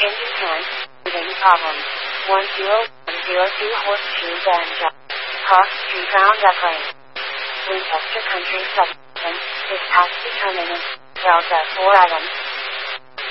Engine 10. Engine problems. 1002 Horseshoe Bend Jump. Cost £2 airplane. Winchester Country 7. Dispatch determinant. Delta 4 items.